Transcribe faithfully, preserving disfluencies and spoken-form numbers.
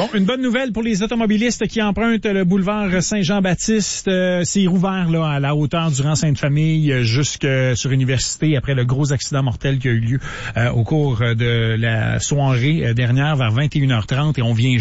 Bon, une bonne nouvelle pour les automobilistes qui empruntent le boulevard Saint-Jean-Baptiste. Euh, c'est rouvert là à la hauteur durant Sainte-Famille jusque sur Université après le gros accident mortel qui a eu lieu euh, au cours de la soirée dernière vers vingt et une heures trente et on vient